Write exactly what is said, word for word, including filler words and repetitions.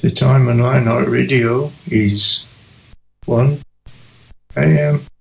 The time on Lionheart Radio is one a m